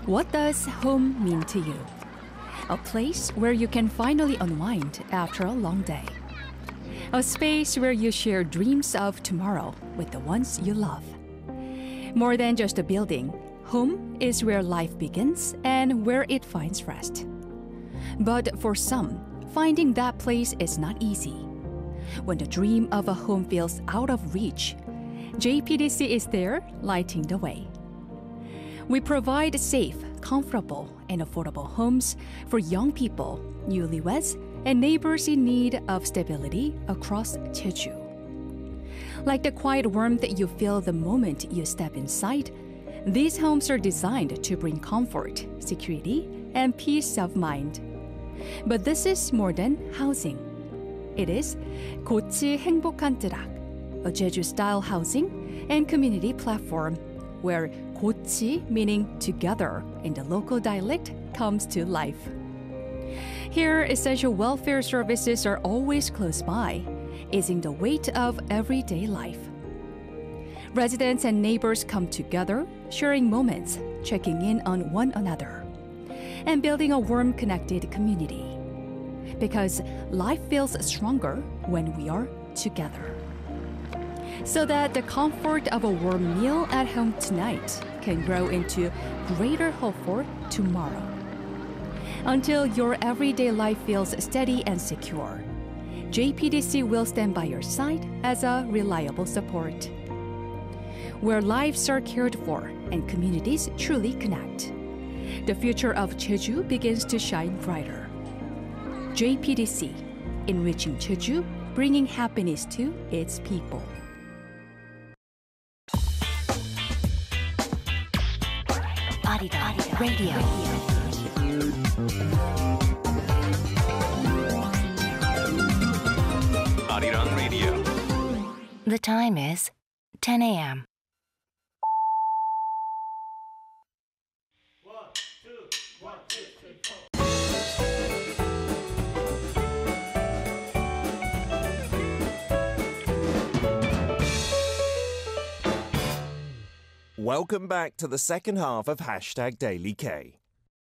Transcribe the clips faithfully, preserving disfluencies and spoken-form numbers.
What does home mean to you? A place where you can finally unwind after a long day. A space where you share dreams of tomorrow with the ones you love. More than just a building, home is where life begins and where it finds rest. But for some, finding that place is not easy. When the dream of a home feels out of reach, J P D C is there lighting the way. We provide safe, comfortable, and affordable homes for young people, newlyweds, and neighbors in need of stability across Jeju. Like the quiet warmth you feel the moment you step inside, these homes are designed to bring comfort, security, and peace of mind. But this is more than housing. It is 고치 행복한 트락, a Jeju-style housing and community platform where 고치, meaning together in the local dialect, comes to life. Here, essential welfare services are always close by, easing the weight of everyday life. Residents and neighbors come together, sharing moments, checking in on one another, and building a warm, connected community. Because life feels stronger when we are together. So that the comfort of a warm meal at home tonight can grow into greater hope for tomorrow. Until your everyday life feels steady and secure, J P D C will stand by your side as a reliable support. Where lives are cared for and communities truly connect, the future of Jeju begins to shine brighter. J P D C, enriching Jeju, bringing happiness to its people. Arirang Radio. Arirang Radio. The time is ten a.m. Welcome back to the second half of Hashtag Daily K.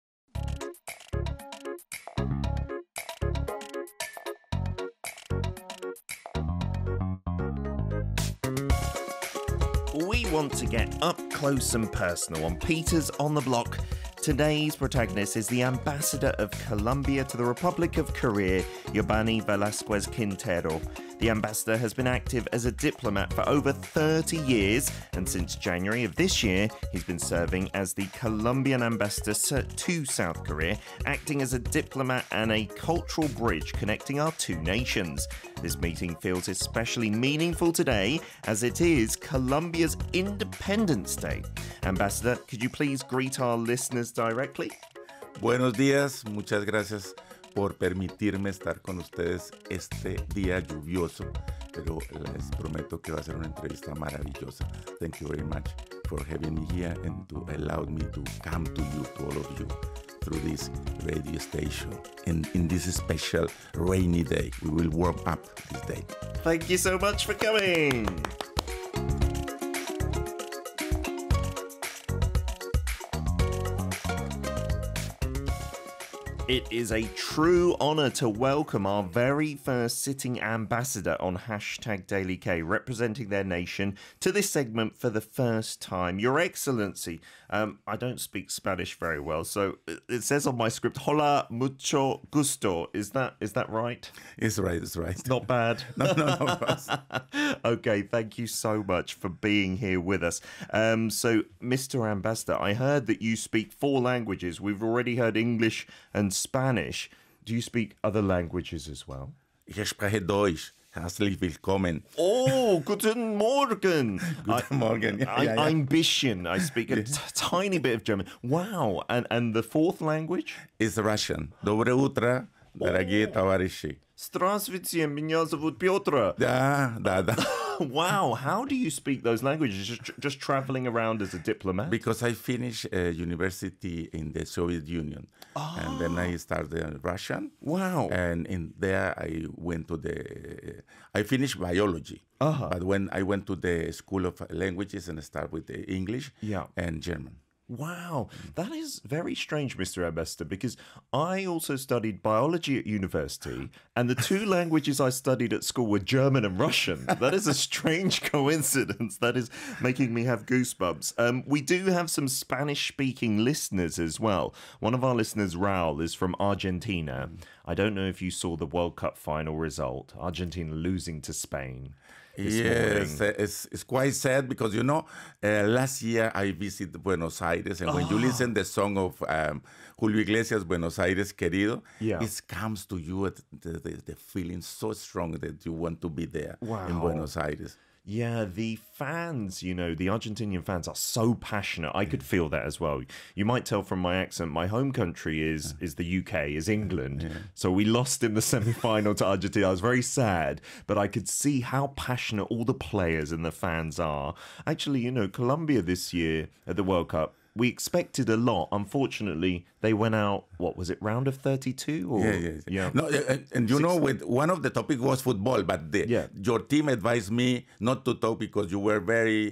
We want to get up close and personal on Peters on the Block. Today's protagonist is the ambassador of Colombia to the Republic of Korea, Yobani Velasquez Quintero. The ambassador has been active as a diplomat for over thirty years, and since January of this year, he's been serving as the Colombian ambassador to South Korea, acting as a diplomat and a cultural bridge connecting our two nations. This meeting feels especially meaningful today, as it is Colombia's Independence Day. Ambassador, could you please greet our listeners directly? Buenos días, muchas gracias por permitirme estar con ustedes este día lluvioso, pero les prometo que va a ser una entrevista maravillosa. Thank you very much for having me here and to allow me to come to you, to all of you, through this radio station. And in this special rainy day, we will warm up this day. Thank you so much for coming. It is a true honour to welcome our very first sitting ambassador on Hashtag Daily K, representing their nation, to this segment for the first time. Your Excellency, um, I don't speak Spanish very well, so it says on my script, Hola, mucho gusto. Is that is that right? It's right, it's right. It's not bad. no, no, no. Okay, thank you so much for being here with us. Um, so, Mister Ambassador, I heard that you speak four languages. We've already heard English and Spanish. Do you speak other languages as well? Ich spreche Deutsch. Herzlich willkommen. Oh, guten Morgen. Guten Morgen. Yeah, I, yeah, yeah. I'm bisschen. I speak a t- tiny bit of German. Wow. And and the fourth language? It's Russian. Доброе утро, дорогие товарищи. Здравствуйте, меня зовут Петр. Да, да, да. Wow, how do you speak those languages? Just, just traveling around as a diplomat? Because I finished uh, university in the Soviet Union. Oh. And then I started Russian. Wow. And in there I went to the... I finished biology. Uh-huh. But when I went to the School of Languages and started with the English yeah. and German. Wow, that is very strange, Mister Ambassador, because I also studied biology at university, and the two languages I studied at school were German and Russian. That is a strange coincidence. That is making me have goosebumps. Um, we do have some Spanish-speaking listeners as well. One of our listeners, Raul, is from Argentina. I don't know if you saw the World Cup final result, Argentina losing to Spain. Yes, uh, it's, it's quite sad because, you know, uh, last year I visited Buenos Aires, and when Oh. you listen the song of um, Julio Iglesias, Buenos Aires Querido, Yeah. it comes to you, at the, the, the feeling so strong that you want to be there in Wow. Buenos Aires. Yeah, the fans, you know, the Argentinian fans are so passionate. I could feel that as well. You might tell from my accent, my home country is is the U K, is England. So we lost in the semi-final to Argentina. I was very sad, but I could see how passionate all the players and the fans are. Actually, you know, Colombia this year at the World Cup, we expected a lot. Unfortunately, they went out, what was it, round of thirty-two? Or, Yeah, yeah, yeah. yeah. No, uh, and, and you know, with one of the topic was football, but the, Yeah. your team advised me not to talk because you were very,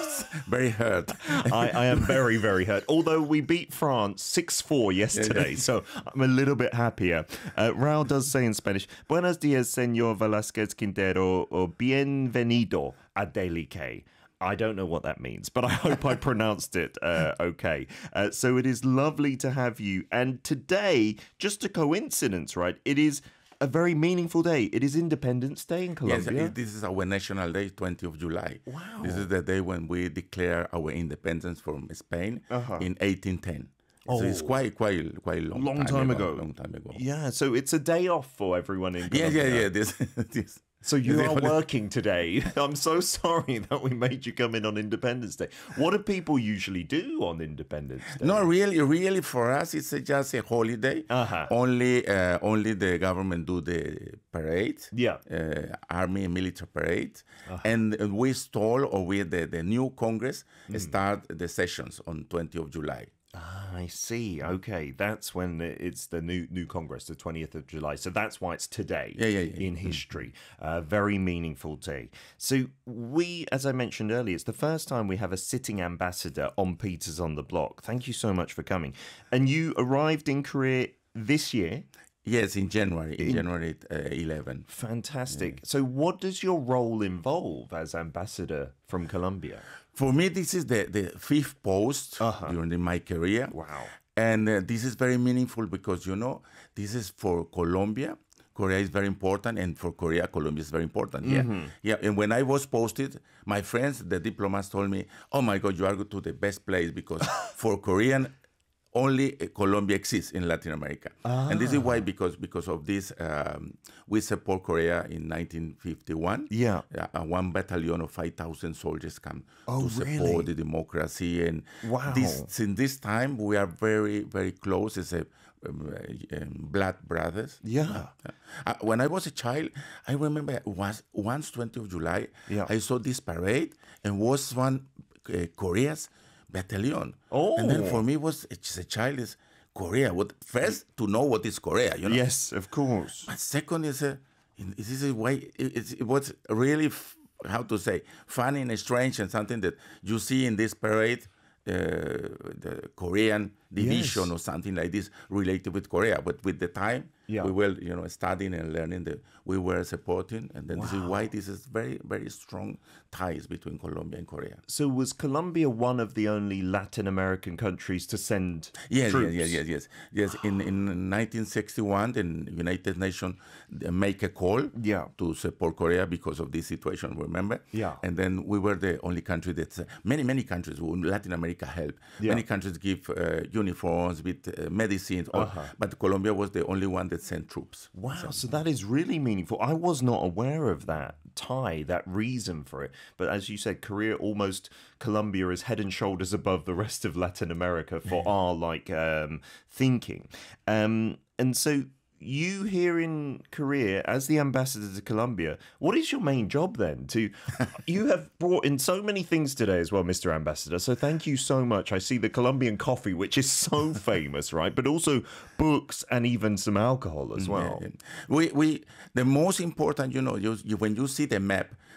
very hurt. I, I am very, very hurt. Although we beat France six four yesterday, so I'm a little bit happier. Uh, Raul does say in Spanish, Buenos dias, señor Velázquez Quintero, or bienvenido a Delique. I don't know what that means, but I hope I pronounced it uh, okay. Uh, so it is lovely to have you. And today, just a coincidence, right? It is a very meaningful day. It is Independence Day in Yes, Colombia. it- this is our national day, twentieth of July. Wow. This is the day when we declare our independence from Spain Uh-huh. in eighteen ten. So it's Oh. quite, quite, quite long, Long time ago. Long time ago. Yeah, so it's a day off for everyone in Yeah, Colombia. yeah, yeah. This, this. So you this are holiday- working today. I'm so sorry that we made you come in on Independence Day. What do people usually do on Independence Day? No, really, really, for us, it's a, just a holiday. Uh-huh. Only, uh, only the government do the parade. Yeah. Uh, army and military parade, and uh, we stall or we the, the new Congress start the sessions on twentieth of July. Ah, I see. Okay, that's when it's the new new Congress, the twentieth of July. So that's why it's today Yeah, yeah, yeah. in history. A very meaningful day. So we, as I mentioned earlier, it's the first time we have a sitting ambassador on Peters on the Block. Thank you so much for coming. And you arrived in Korea this year. Yes, in January, in, January uh, eleventh. Fantastic. So what does your role involve as ambassador from Colombia? For me, this is the, the fifth post Uh-huh. during my career. Wow. And uh, this is very meaningful because, you know, this is for Colombia. Korea is very important, and for Korea, Colombia is very important. Yeah, yeah. And when I was posted, my friends, the diplomats, told me, "Oh my God, you are going to the best place because for Korean, only uh, Colombia exists in Latin America." And this is why, because because of this, um, we support Korea in nineteen fifty-one. Yeah. Uh, one battalion of five thousand soldiers come Oh, to support really? the democracy, and Wow. this in this time we are very very close as a um, uh, um, blood brothers. Yeah. Uh, when I was a child, I remember once once twentieth of July, Yeah. I saw this parade and was one uh, Korea's battalion. Oh. And then for me was as a child is Korea. What first to know what is Korea, you know? Yes, of course. But second is a, this is a way, it, it's- it was really, f- how to say, funny and strange, and something that you see in this parade, uh, the Korean division Yes. or something like this related with Korea. But with the time, Yeah. we were, you know, studying and learning that we were supporting, and then this is why this is very, very strong ties between Colombia and Korea. So was Colombia one of the only Latin American countries to send Yes, troops? yes, yes, yes, yes. Yes, in, in nineteen sixty-one, the United Nations uh, make a call Yeah. to support Korea because of this situation, remember? Yeah. And then we were the only country that, uh, many, many countries in Latin America help. Yeah. Many countries give uh, uniforms with uh, medicines, or, Uh-huh. but Colombia was the only one that sent troops. Wow, so that is really meaningful. I was not aware of that tie, that reason for it. But as you said, Korea almost, Colombia is head and shoulders above the rest of Latin America for our like um, thinking. Um, and so you here in Korea as the ambassador to Colombia, what is your main job then? To you have brought in so many things today as well, Mister Ambassador. So thank you so much. I see the Colombian coffee, which is so famous, right? But also books and even some alcohol as well. Yeah, yeah. We, we, the most important, you know, you, you, when you see the map,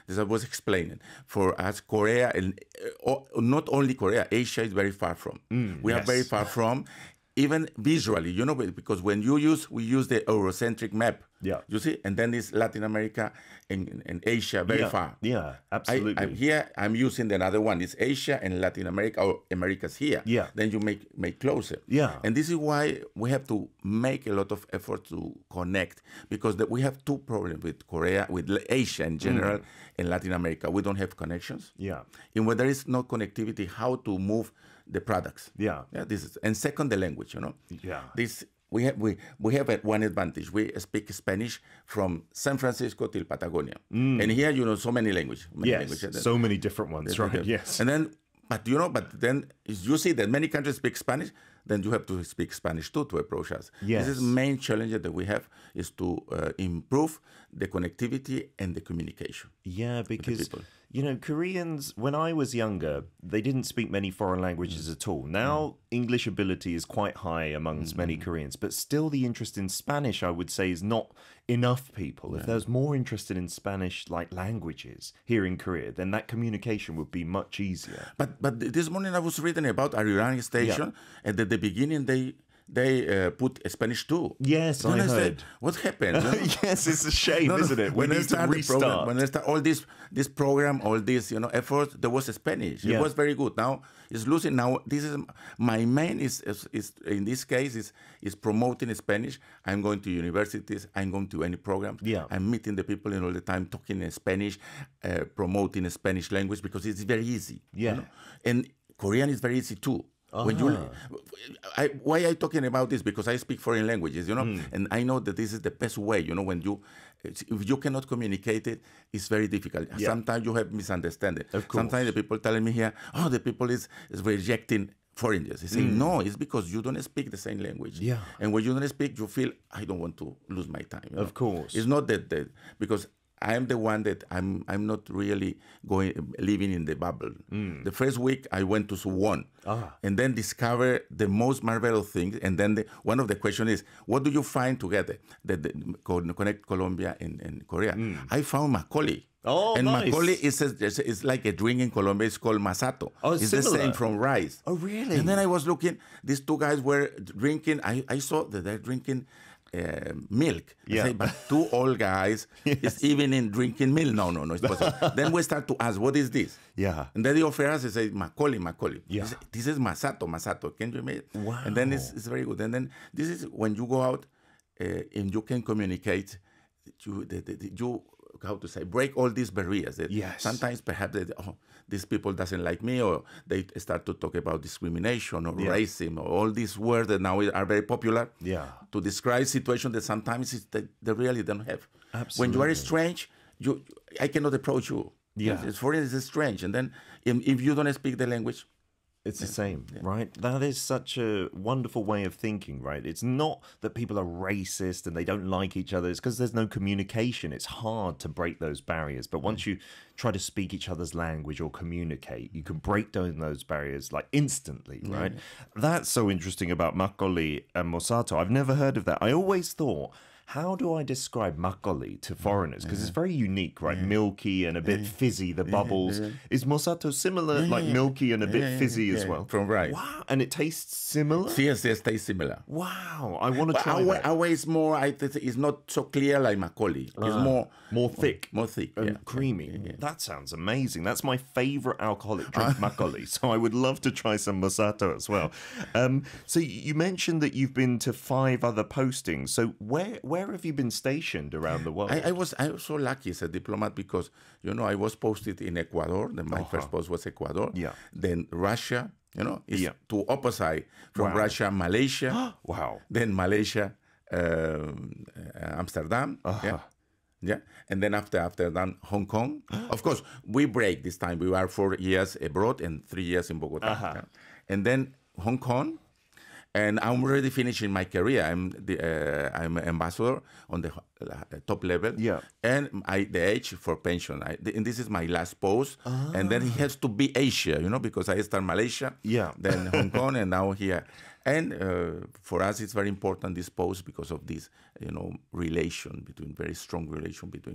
as I was explaining, for us, Korea, and uh, not only Korea, Asia is very far from. Mm, we yes. are very far from, even visually, you know, because when you use, we use the Eurocentric map. Yeah. You see? And then it's Latin America and, and Asia very yeah. far. Yeah, absolutely. I, I'm here, I'm using another one. It's Asia and Latin America, or America's here. Yeah. Then you make make closer. Yeah. And this is why we have to make a lot of effort to connect, because the, we have two problems with Korea, with Asia in general, mm. and Latin America. We don't have connections. Yeah. And when there is no connectivity, how to move the products. Yeah. Yeah. This is, and second, the language, you know. Yeah. This We have we we have one advantage. We speak Spanish from San Francisco till Patagonia, mm. and here you know so many languages. Many yes, languages. so many different ones, right? Yes, and then but you know, but then you see that many countries speak Spanish. Then you have to speak Spanish too to approach us. Yes. This is the main challenge that we have, is to uh, improve the connectivity and the communication. Yeah, because you know, Koreans, when I was younger, they didn't speak many foreign languages mm. at all. Now, mm. English ability is quite high amongst mm. many Koreans, but still the interest in Spanish, I would say, is not enough people. Yeah. If there's more interested in Spanish, like languages, here in Korea, then that communication would be much easier. But but this morning I was reading about Arirang Station, yeah. and at the beginning they... They uh, put Spanish too. Yes, I, I I heard. Said, what happened? You know? Yes, it's a shame, no, no, isn't it? We when need to restart. Program, when I start all this this program, all this you know effort, there was Spanish. Yeah. It was very good. Now it's losing. Now this is my main is, is is in this case is is promoting Spanish. I'm going to universities. I'm going to any programs. Yeah. I'm meeting the people and all the time talking in Spanish, uh, promoting the Spanish language because it's very easy. Yeah. You know? And Korean is very easy too. Uh-huh. When you, I, why am I talking about this? Because I speak foreign languages, you know, mm. and I know that this is the best way, you know, when you, if you cannot communicate it, it's very difficult. Yeah. Sometimes you have misunderstanding. Of course. Sometimes the people telling me here, oh, the people is, is rejecting foreigners. They say, mm. no, it's because you don't speak the same language. Yeah. And when you don't speak, you feel, I don't want to lose my time. You know? Of course. It's not that, that because I am the one that I'm I'm not really going living in the bubble. Mm. The first week I went to Suwon ah. and then discovered the most marvelous things. And then the, one of the questions is, what do you find together that connect Colombia and, and Korea? Mm. I found Macaulay. Oh, and nice. Macaulay is, a, is like a drink in Colombia. It's called Masato. Oh, it's, it's similar. the same from rice. Oh, really? And then I was looking. These two guys were drinking. I, I saw that they're drinking uh, milk. Yeah. I say, but two old guys yes. is even in drinking milk. No, no, no. It's possible. Then we start to ask, what is this? Yeah. And then they offer us. They say, Macaulay, Macaulay. Yeah. Say, this is Masato, Masato. Can you make it? Wow. And then it's, it's very good. And then this is when you go out uh, and you can communicate. You, the, the, the, you how to say, break all these barriers. That yes. Sometimes perhaps they, oh, these people doesn't like me, or they start to talk about discrimination or yeah. racism, or all these words that now are very popular yeah. to describe situations that sometimes is that they really don't have. Absolutely. When you are strange, you I cannot approach you. Yeah. It's, for instance, it's strange. And then if, if you don't speak the language, it's the same, yeah. right? That is such a wonderful way of thinking, right? It's not that people are racist and they don't like each other. It's because there's no communication. It's hard to break those barriers. But once you try to speak each other's language or communicate, you can break down those barriers like instantly, right? Yeah. That's so interesting about makgeolli and Masato. I've never heard of that. I always thought, how do I describe makgeolli to foreigners? Because yeah. it's very unique, right? Yeah. Milky and a bit yeah. fizzy, the bubbles. Yeah. Is Masato similar, yeah. like milky and a bit yeah. fizzy yeah. as well? From rice. Wow. And it tastes similar? Yes, yes, tastes similar. Wow. I want to but try our, that. Our way is more, I think, it's not so clear like makgeolli. It's uh, more... More thick. More thick, and yeah. creamy. Yeah, yeah. That sounds amazing. That's my favorite alcoholic drink, makgeolli. So I would love to try some Masato as well. Um, so you mentioned that you've been to five other postings. So where where have you been stationed around the world? I, I was I was so lucky as a diplomat because, you know, I was posted in Ecuador. Then my uh-huh. first post was Ecuador. Yeah. Then Russia, you know, is yeah. to opposite from wow. Russia, Malaysia. Wow. Then Malaysia, um, uh, Amsterdam. Uh-huh. Yeah. Yeah, and then after after that, Hong Kong. Of course, we break this time. We were four years abroad and three years in Bogota. Uh-huh. Yeah. And then Hong Kong, and I'm already finishing my career. I'm the uh, I'm an ambassador on the uh, top level. Yeah, and I the age for pension. I, and this is my last post. Ah. And then it has to be Asia, you know, because I start Malaysia. Yeah, then Hong Kong, and now here. And uh, for us, it's very important, this post, because of this, you know, relation between, very strong relation between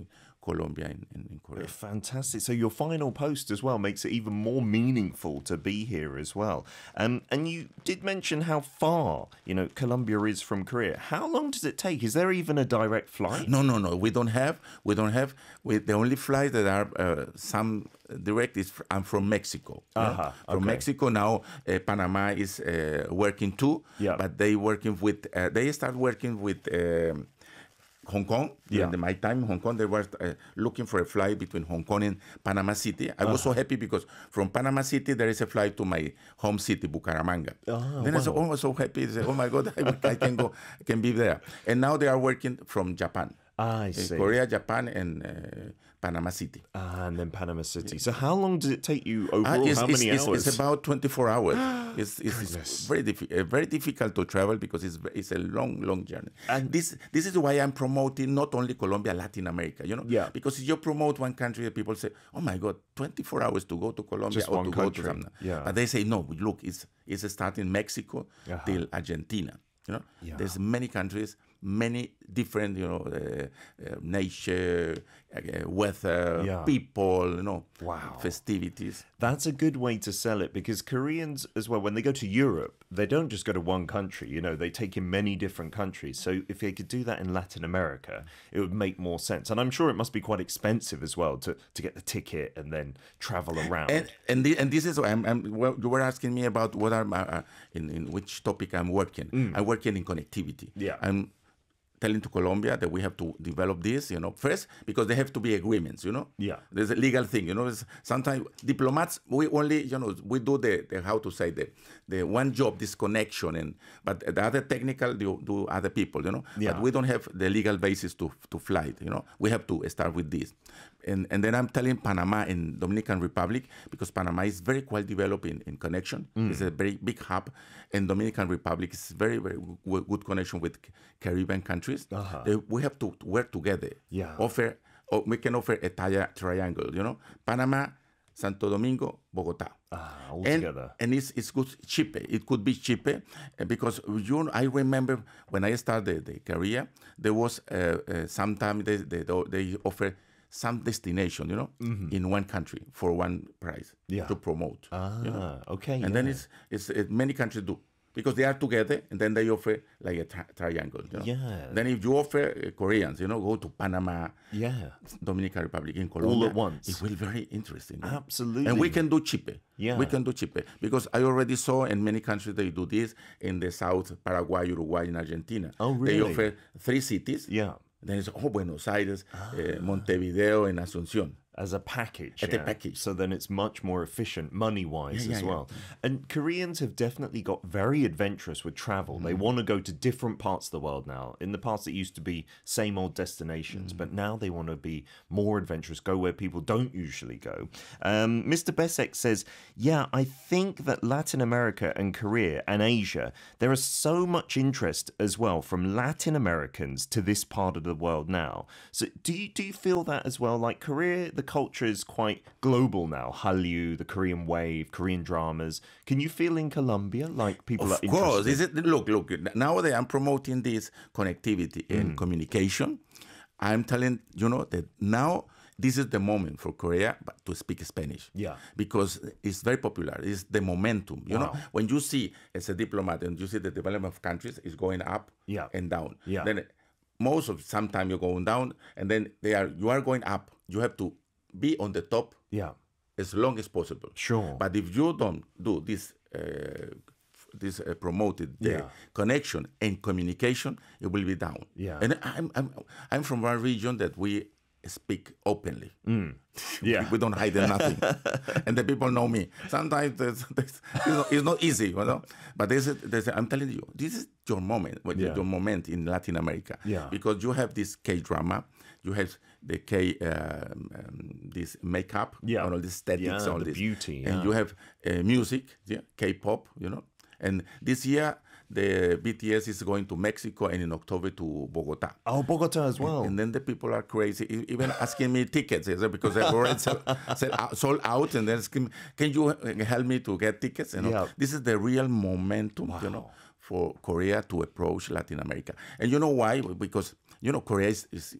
Colombia in, in, in Korea. Fantastic. So your final post as well makes it even more meaningful to be here as well. Um, and you did mention how far, you know, Colombia is from Korea. How long does it take? Is there even a direct flight? No, no, no. We don't have. We don't have. We, the only flights that are uh, some direct is fr- I'm from Mexico. yeah. Uh-huh, From okay. Mexico now, uh, Panama is uh, working too. Yeah. But they working with. Uh, they start working with. Um, Hong Kong, Yeah. during the, my time in Hong Kong, they were uh, looking for a flight between Hong Kong and Panama City. I was so happy because from Panama City, there is a flight to my home city, Bucaramanga. Oh, then I said, oh, I was so happy. I said, oh my God, I, I can go, I can be there. And now they are working from Japan. I Uh, see. Korea, Japan, and uh, Panama City. Ah, and then Panama City. So how long does it take you Ah, overall? it's, how it's, many it's, hours? it's about twenty-four hours. it's it's, Goodness. it's very, diffi- uh, very difficult to travel because it's, ve- it's a long, long journey. And- And this this is why I'm promoting not only Colombia, Latin America, you know? Yeah. Because if you promote one country, people say, oh my God, twenty-four hours to go to Colombia Just or one to country. go to some. Yeah. But they say, no, look, it's, it's starting Mexico Uh-huh. till Argentina. You know, Yeah. there's many countries, many different, you know, uh, uh, nature, uh, weather, Yeah. people, you know, Wow. festivities. That's a good way to sell it because Koreans as well, when they go to Europe, they don't just go to one country, you know, they take in many different countries. So if they could do that in Latin America, it would make more sense. And I'm sure it must be quite expensive as well to, to get the ticket and then travel around. And and, the, and this is I'm, I'm well, you were asking me about what are my, uh, in in which topic I'm working. I'm working in connectivity. Yeah. I'm telling to Colombia that we have to develop this, you know, first because there have to be agreements, you know. Yeah. There's a legal thing, you know. It's- Sometimes diplomats we only, you know, we do the, the how to say the the one job, this connection, and but the other technical do, do other people, you know. Yeah. But we don't have the legal basis to to fly it, you know. We have to start with this. And and then I'm telling Panama and Dominican Republic because Panama is very well developed in, in connection. It's a very big hub, and Dominican Republic is very very w- good connection with Caribbean countries. Uh-huh. They- we have to work together. Yeah. Offer or we can offer a tri- triangle. You know, Panama, Santo Domingo, Bogota. Ah, all and, together. and it's it's good cheaper. It could be cheaper uh, because you know, I remember when I started the career, there was uh, uh, sometimes they, they they offer some destination, you know, in one country for one price Yeah. to promote. Ah, you know? okay. And then yeah. it's it's it, many countries do because they are together, and then they offer like a tri- triangle. You know? Yeah. Then if you offer uh, Koreans, you know, go to Panama, Yeah. Dominican Republic, in Colombia, at once. it will be very interesting. you know? Absolutely. And we can do cheaper. Yeah. We can do cheaper because I already saw in many countries they do this in the South, Paraguay, Uruguay, and Argentina. Oh, They really? offer three cities. Yeah. Then it's oh, Buenos Aires, eh, Montevideo, and Asunción. As a package. As a yeah. package. So then it's much more efficient money wise Yeah, as yeah, well. And Koreans have definitely got very adventurous with travel. They want to go to different parts of the world now. In the past, it used to be same old destinations, but now they want to be more adventurous, go where people don't usually go. Um, Mister Besek says, yeah, I think that Latin America and Korea and Asia, there is so much interest as well from Latin Americans to this part of the world now. So do you, do you feel that as well? Like Korea, the culture is quite global now. Hallyu, the Korean wave, Korean dramas. Can you feel in Colombia like people Of are course, interested? is it? Look, look. Nowadays, I'm promoting this connectivity and communication. I'm telling you know that now this is the moment for Korea but to speak Spanish. Yeah. Because it's very popular. It's the momentum. You know, Wow. when you see as a diplomat and you see the development of countries is going up Yeah. and down. Yeah. Then most of sometimes you're going down, and then they are you are going up. You have to be on the top Yeah. as long as possible. Sure. But if you don't do this, uh, f- this uh, promoted the Yeah. connection and communication, it will be down. Yeah. And I'm I'm I'm from one region that we speak openly. Yeah. We don't hide nothing, and the people know me. Sometimes there's, there's, it's, not, it's not easy, you know. But there's, a, there's a, I'm telling you, this is your moment. what- Yeah. Your moment in Latin America. Yeah. Because you have this K drama, you have the K um, um, this makeup, Yeah. all this aesthetics, Yeah, all the this beauty, and yeah. you have uh, music, yeah, K-pop, you know. And this year, the B T S is going to Mexico, and in October to Bogota. Oh, Bogota as well. And then the people are crazy, e- even asking me tickets, is it? Because I've already sell, sell out, sold out, and then asking, can you help me to get tickets? You know, Yeah. this is the real momentum, you know, for Korea to approach Latin America. And you know why? Because you know Korea is, is, is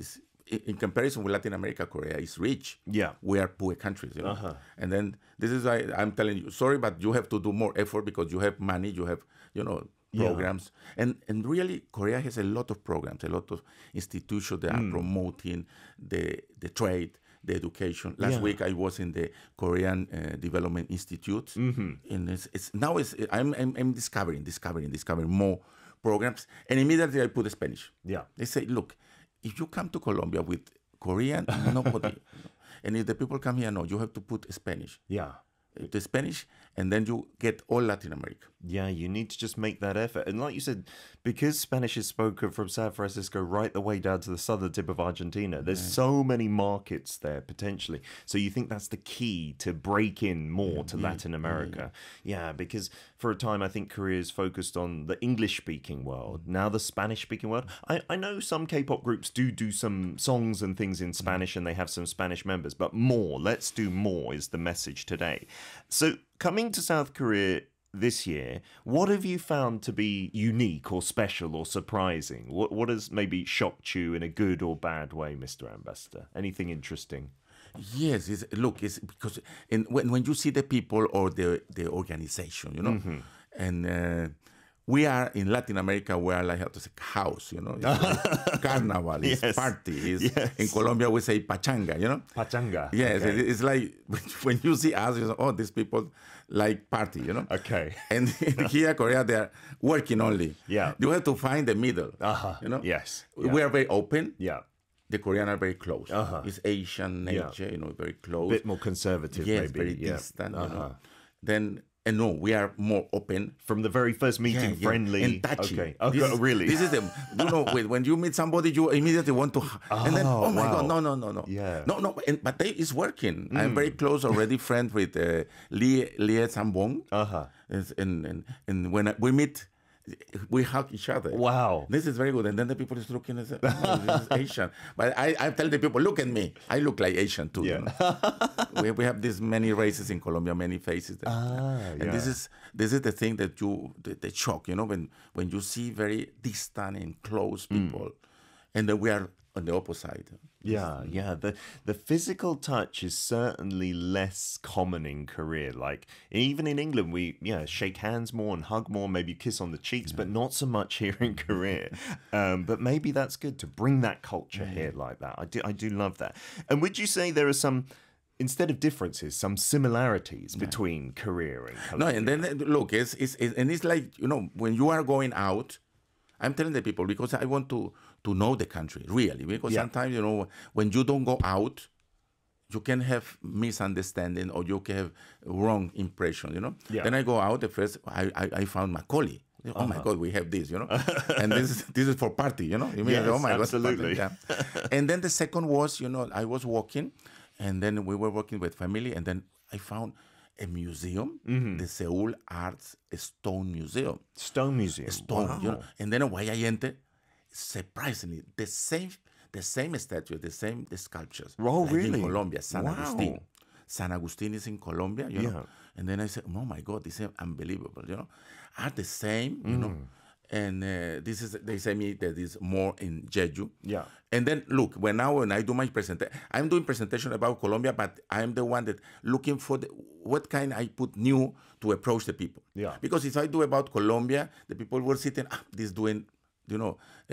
in, in comparison with Latin America, Korea is rich. Yeah. We are poor countries, you know. Uh-huh. And then this is why I'm telling you, sorry, but you have to do more effort because you have money, you have, you know, programs. Yeah. And and really, Korea has a lot of programs, a lot of institutions that mm. are promoting the the trade, the education. Last yeah. week I was in the Korean uh, Development Institute, mm-hmm. and it's, it's now it's I'm, I'm I'm discovering, discovering, discovering more programs, and immediately I put Spanish. Yeah, they say, look, if you come to Colombia with Korean, nobody, and if the people come here, no, you have to put Spanish. Yeah. The Spanish, and then you get all Latin America. Yeah, you need to just make that effort. And like you said, because Spanish is spoken from San Francisco right the way down to the southern tip of Argentina, there's yeah. so many markets there potentially. So you think that's the key to break in more yeah, to yeah, Latin America. Yeah, yeah. yeah, because for a time, I think Korea is focused on the English-speaking world. Mm. Now the Spanish-speaking world. I, I know some K-pop groups do do some songs and things in Spanish, mm. and they have some Spanish members, but more, let's do more is the message today. So coming to South Korea this year, what have you found to be unique or special or surprising? What what has maybe shocked you in a good or bad way, Mister Ambassador? Anything interesting? Yes, it's, look, it's because in, when when you see the people or the the organization, you know, mm-hmm. and uh, we are in Latin America, we are like how to say house, you know, it's like carnival, it's yes. party. It's, yes. In Colombia, we say pachanga, you know. Pachanga. Yes, okay. it, it's like when you see us, you say, oh, these people like party, you know. Okay. And here, Korea, they are working only. Yeah. You have to find the middle. Uh-huh. You know. Yes. We yeah. are very open. Yeah. The Koreans are very close. Uh-huh. It's Asian nature, yeah. you know, very close. A bit more conservative, yes, maybe. very yeah. distant. Uh-huh. You know. Then. And no, we are more open. From the very first meeting, yeah, yeah. friendly. And touchy. Okay, okay. This is, really? This is the, you know, when you meet somebody, you immediately want to, oh, and then, oh my wow. God, no, no, no, no. Yeah. No, no, and, but they, it's working. Mm. I'm very close already friend with uh, Lee, Lee Sambong. Uh-huh. And, and, and, and when I, we meet, we hug each other. Wow. This is very good. And then the people is looking and say, oh, this is Asian. But I, I tell the people, look at me. I look like Asian too. Yeah. You know? we, we have this many races in Colombia, many faces. That, ah, and yeah. this is this is the thing that you, the, the shock, you know, when, when you see very distant and close people. Mm. And then we are on the opposite. Yeah, yeah. The the physical touch is certainly less common in Korea. Like even in England, we yeah shake hands more and hug more, maybe kiss on the cheeks, yeah. but not so much here in Korea. Um, but maybe that's good to bring that culture yeah. here like that. I do I do love that. And would you say there are some, instead of differences, some similarities yeah. between Korea and Colombia? No, and then look, it's, it's, it's and it's like, you know, when you are going out, I'm telling the people because I want to to know the country really, because yeah. sometimes, you know, when you don't go out, you can have misunderstanding or you can have wrong impression, you know. Yeah. Then I go out. The first I I, I found Macaulay. Oh uh-huh. my God, we have this, you know, and this is this is for party, you know. You mean, yes, oh my absolutely. God, yeah. And then the second was, you know, I was walking, and then we were working with family, and then I found a museum, mm-hmm. the Seoul Arts Stone Museum. Stone Museum. Stone, wow. you know. And then when I entered, surprisingly, the same, the same statue, the same the sculptures. Oh, like really? In Colombia, San wow. Agustin. San Agustin is in Colombia, you yeah. know. And then I said, oh my God, this is unbelievable, you know. Are the same, you mm. know. And uh, this is, they say me that is more in Jeju. Yeah. And then look, when now when I do my presentation, I'm doing presentation about Colombia, but I'm the one that looking for the, what kind I put new to approach the people. Yeah. Because if I do about Colombia, the people were sitting, ah, this doing, you know, uh,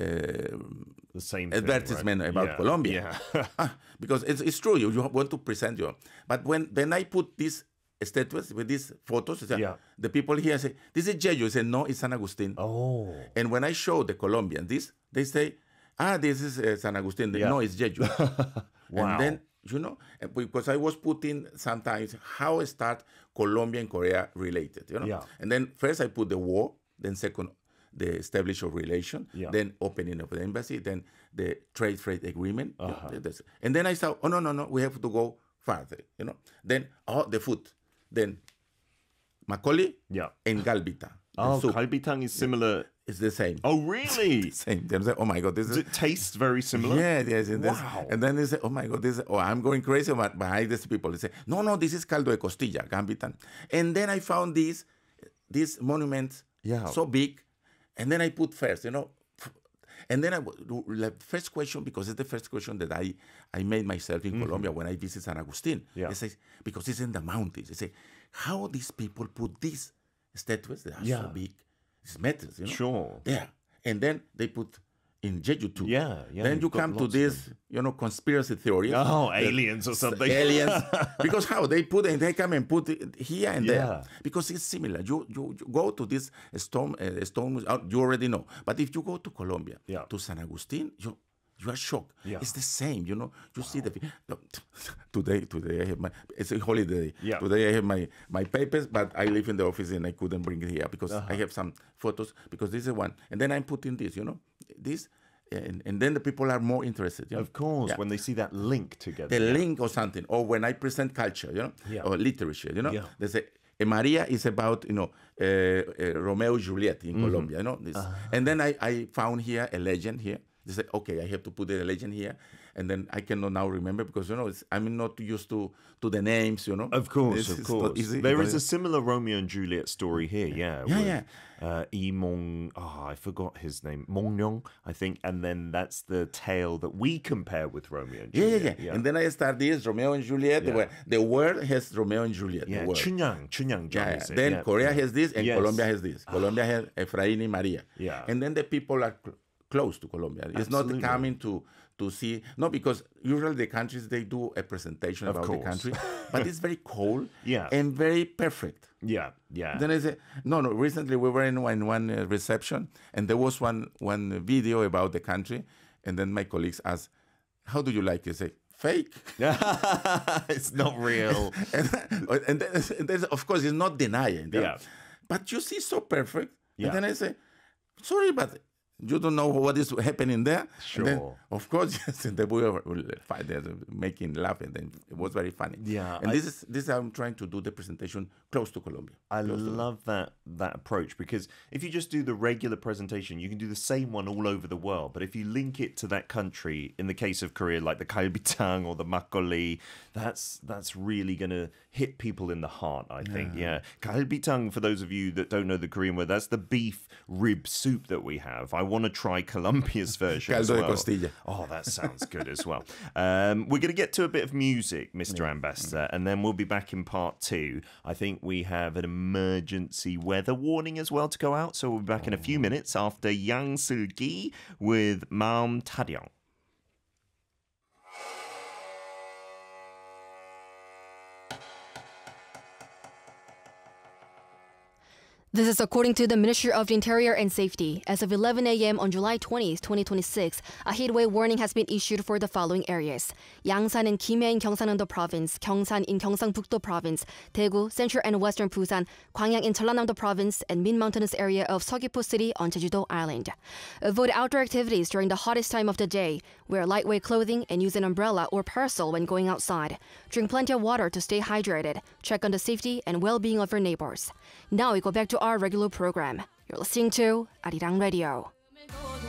the same advertisement thing, right? about yeah. Colombia. Yeah. ah, because it's, it's true, you, you want to present your, but when then I put this statues with these photos, yeah. the people here say, this is Jeju. I say, no, it's San Agustin. Oh. And when I show the Colombian this, they say, ah, this is uh, San Agustin. They, yeah. no, it's Jeju. Wow. And then, you know, because I was putting sometimes how start Colombia and Korea related, you know. Yeah. And then first I put the war, then second, the establishment of relation, yeah. then opening of the embassy, then the trade trade agreement. Uh-huh. You know, and then I thought, oh, no, no, no, we have to go farther, you know. Then, oh, the food. Then Macaulay yeah. and Galbita. Oh, Galbitang is similar. Yeah. It's the same. Oh, really? Same. They say, oh my God, this Does is. it taste very similar? Yeah, yes. And, wow. this, and then they say, oh my God, this. Is, oh, I'm going crazy. But behind these people, they say, no, no, this is caldo de costilla, Galbitan. And then I found these, these monuments, yeah. so big, and then I put first, you know, And then I, w- the first question, because it's the first question that I, I made myself in mm-hmm. Colombia when I visit San Agustin. Yeah. I say, because it's in the mountains. I say, how these people put these statues that are Yeah. so big, it's metals, you know? Sure. Yeah. And then they put in Jeju too. Yeah, yeah, Then you've you got come to lots of this, you know, conspiracy theories. Oh, that- aliens or something. Aliens. Because how? They put it, they come and put it here and Yeah. there. Because it's similar. You, you, you go to this stone, uh, stone, uh, you already know. But if you go to Colombia, Yeah. to San Agustin, you you are shocked. Yeah. It's the same, you know. You see the no, today. Today I have my. It's a holiday. Yeah. Today I have my my papers, but I live in the office and I couldn't bring it here because Uh-huh. I have some photos. Because this is one, and then I'm putting this, you know, this, and, and then the people are more interested. You know? Of course, Yeah. when they see that link together. The yeah. link or something, or when I present culture, you know, Yeah. or literature, you know, Yeah. they say. eh, Maria is about, you know, uh, uh, Romeo and Juliet in Mm-hmm. Colombia, you know. This. Uh-huh. And then I, I found here a legend here. They said, okay, I have to put the legend here. And then I cannot now remember because, you know, it's, I'm not used to, to the names, you know. Of course, This of is not course. easy, There but is a it's- similar Romeo and Juliet story here, yeah. Yeah, with, yeah. Uh, Lee Mong, oh, I forgot his name, Mongnyong, I think. And then that's the tale that we compare with Romeo and Yeah, yeah, Juliet. yeah, And then I start this, Romeo and Juliet. Yeah. The, word, the word has Romeo and Juliet. Yeah, the word. Chunyang, Chunyang John, Yeah, is it? then Yeah. Korea has this and Yes. Colombia has this. Colombia has Efraín y Maria. Yeah. And then the people are cl- close to Colombia. It's Absolutely. not coming to to see, no, because usually the countries, they do a presentation Of about course. the country, but it's very cold Yeah. and very perfect. Yeah, yeah. Then I say, no, no, recently we were in one, one uh, reception and there was one, one video about the country. And then my colleagues asked, how do you like it? I say, fake. It's not real. and, and, then, and then, of course, it's not denying. you know. Yeah. But you see so perfect. Yeah. And then I say, sorry, but you don't know what is happening there. And then, Sure. of course, yes, and they were fight there, making laugh, and then it was very funny. Yeah, And I- this is this I'm trying to do the presentation close to Colombia. I Close to love that that approach because if you just do the regular presentation, you can do the same one all over the world. But if you link it to that country, in the case of Korea, like the kalbitang or the makgeolli, that's that's really going to hit people in the heart, I think. Yeah. Kalbitang, for those of you that don't know the Korean word, that's the beef rib soup that we have. I want to try Colombia's version as Caldo de well. costilla. Oh, that sounds good as well. Um, we're going to get to a bit of music, Mister Ambassador, and then we'll be back in part two. I think we have an emergency weather warning as well to go out, so we'll be back in a few minutes after Yang Sul-gi with Maum Taryong. This is according to the Ministry of the Interior and Safety. As of eleven a.m. on July twentieth, twenty twenty-six, a heatwave warning has been issued for the following areas. Yangsan and Kimhae in Gyeongsanam-do Province, Gyeongsan in Gyeongsangbuk-do Province, Daegu, Central and Western Busan, Gwangyang in Jeollanam-do Province, and mid-mountainous area of Seogwipo City on Jeju-do Island. Avoid outdoor activities during the hottest time of the day. Wear lightweight clothing and use an umbrella or parasol when going outside. Drink plenty of water to stay hydrated. Check on the safety and well-being of your neighbors. Now we go back to our regular program. You're listening to Arirang Radio.